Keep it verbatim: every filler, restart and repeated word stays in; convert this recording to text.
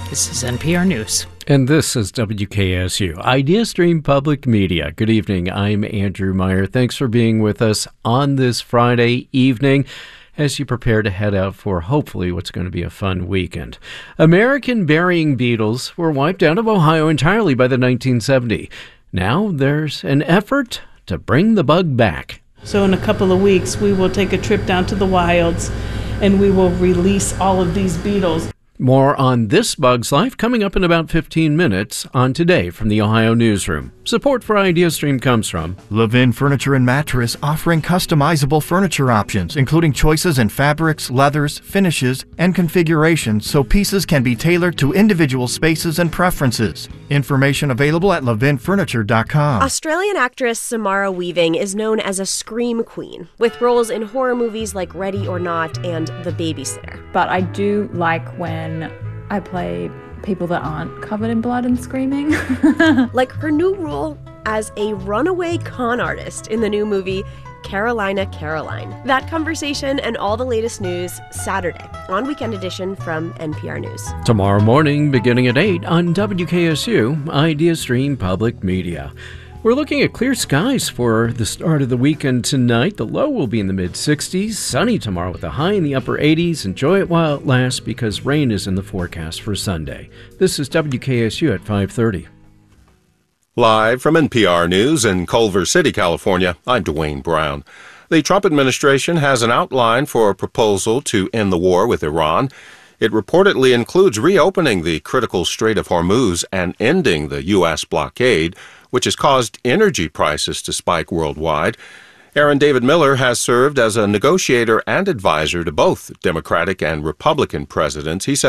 This is N P R News. And this is W K S U, IdeaStream Public Media. Good evening. I'm Andrew Meyer. Thanks for being with us on this Friday evening as you prepare to head out for hopefully what's going to be a fun weekend. American burying beetles were wiped out of Ohio entirely by the nineteen seventies. Now there's an effort to bring the bug back. So in a couple of weeks, we will take a trip down to the wilds and we will release all of these beetles. More on this bug's life coming up in about fifteen minutes on Today from the Ohio Newsroom. Support for IdeaStream comes from Levin Furniture and Mattress, offering customizable furniture options, including choices in fabrics, leathers, finishes, and configurations, so pieces can be tailored to individual spaces and preferences. Information available at levin furniture dot com. Australian actress Samara Weaving is known as a scream queen, with roles in horror movies like Ready or Not and The Babysitter. But I do like when I play people that aren't covered in blood and screaming. Like her new role as a runaway con artist in the new movie Carolina Caroline. That conversation and all the latest news Saturday on Weekend Edition from N P R News. Tomorrow morning beginning at eight on W K S U, IdeaStream Public Media. We're looking at clear skies for the start of the weekend tonight. The low will be in the mid-sixties. Sunny tomorrow with a high in the upper eighties. Enjoy it while it lasts because rain is in the forecast for Sunday. This is W K S U at five thirty. Live from N P R News in Culver City, California, I'm Dwayne Brown. The Trump administration has an outline for a proposal to end the war with Iran. It reportedly includes reopening the critical Strait of Hormuz and ending the U S blockade, which has caused energy prices to spike worldwide. Aaron David Miller has served as a negotiator and advisor to both Democratic and Republican presidents. He says